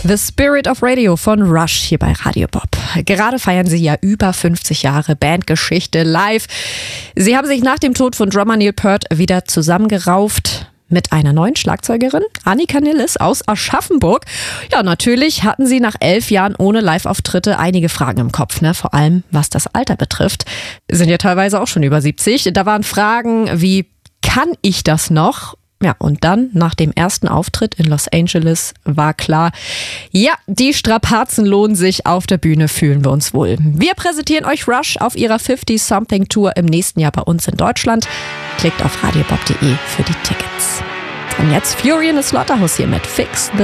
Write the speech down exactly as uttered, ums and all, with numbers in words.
The Spirit of Radio von Rush hier bei Radio Bob. Gerade feiern sie ja über fünfzig Jahre Bandgeschichte live. Sie haben sich nach dem Tod von Drummer Neil Peart wieder zusammengerauft mit einer neuen Schlagzeugerin, Annika Nilles aus Aschaffenburg. Ja, natürlich hatten sie nach elf Jahren ohne Live-Auftritte einige Fragen im Kopf, ne? Vor allem was das Alter betrifft. Sind ja teilweise auch schon über siebzig. Da waren Fragen wie, kann ich das noch? Ja, und dann, nach dem ersten Auftritt in Los Angeles, war klar, ja, die Strapazen lohnen sich, auf der Bühne fühlen wir uns wohl. Wir präsentieren euch Rush auf ihrer fifty-Something-Tour im nächsten Jahr bei uns in Deutschland. Klickt auf radiobob punkt de für die Tickets. Und jetzt Fury in the Slaughterhouse hier mit Fix the